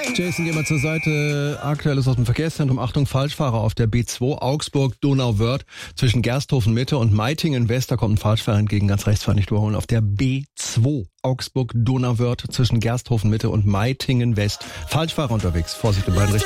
Jason, geh mal zur Seite. Aktuelles aus dem Verkehrszentrum. Achtung, Falschfahrer auf der B2 Augsburg-Donauwörth zwischen Gersthofen-Mitte und Meitingen-West. Da kommt ein Falschfahrer entgegen, ganz rechts fahren, nicht überholen. Auf der B2 Augsburg-Donauwörth zwischen Gersthofen-Mitte und Meitingen-West. Falschfahrer unterwegs. Vorsicht in beiden Richtungen.